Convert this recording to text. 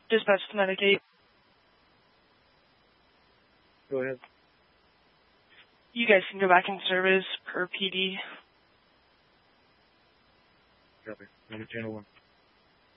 Dispatch to Medicaid. Go ahead. You guys can go back in service per PD. Copy. Number channel 1.